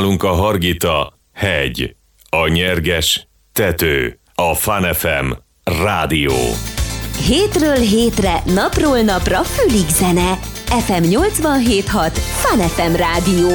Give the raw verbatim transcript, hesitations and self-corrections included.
Nálunk a Hargita hegy, a Nyerges tető, a Fun ef em rádió. Hétről hétre, napról napra fülig zene. ef em nyolcvanhét hat Fun ef em rádió.